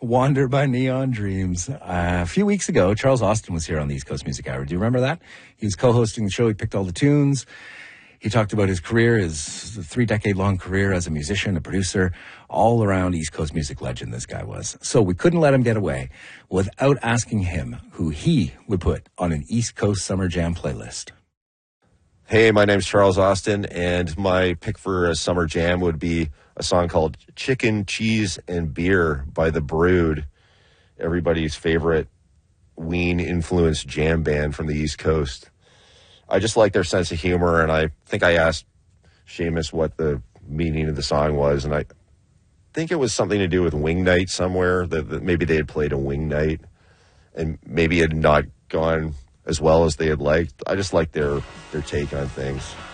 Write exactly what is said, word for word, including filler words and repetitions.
Wander by Neon Dreams. Uh, a few weeks ago, Charles Austin was here on the East Coast Music Hour. Do you remember that? He was co-hosting the show. He picked all the tunes. He talked about his career, his three-decade-long career as a musician, a producer, all around East Coast music legend this guy was. So we couldn't let him get away without asking him who he would put on an East Coast Summer Jam playlist. Hey, my name's Charles Austin, and my pick for a summer jam would be a song called Chicken, Cheese, and Beer by The Brood, everybody's favorite Ween-influenced jam band from the East Coast. I just like their sense of humor, and I think I asked Seamus what the meaning of the song was, and I think it was something to do with Wing Night somewhere, that, that maybe they had played a Wing Night, and maybe it had not gone as well as they had liked. I just like their their take on things.